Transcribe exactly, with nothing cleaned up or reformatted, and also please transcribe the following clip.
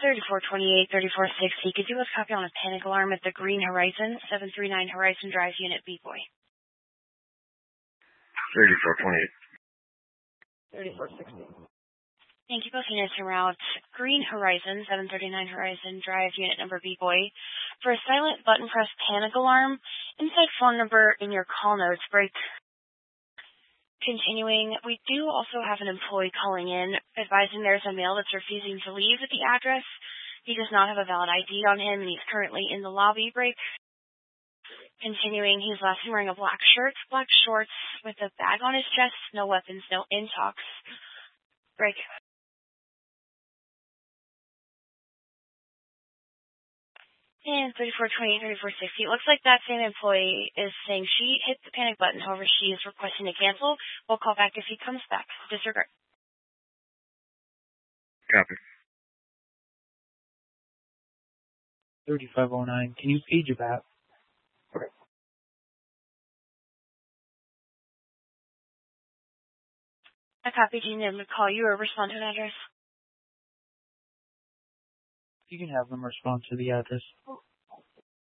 thirty-four twenty-eight, thirty-four sixty. Could you let's copy on a panic alarm at the Green Horizon, seven three nine Horizon Drive, Unit B-Boy. thirty-four twenty-eight. thirty-four sixty. Thank you, both units en route. Green Horizon, seven thirty-nine Horizon Drive, Unit number B-Boy. For a silent button press panic alarm, inside phone number in your call notes, break. Continuing, we do also have an employee calling in, advising there's a male that's refusing to leave at the address. He does not have a valid I D on him, and he's currently in the lobby. Break. Continuing, he's last seen wearing a black shirt, black shorts, with a bag on his chest, no weapons, no intox. Break. And thirty-four twenty-eight, thirty-four sixty. It looks like that same employee is saying she hit the panic button. However, she is requesting to cancel. We'll call back if he comes back. Disregard. Copy. thirty-five oh nine. Can you page it back? Okay. I copied you and to call you or respond to an address. You can have them respond to the address.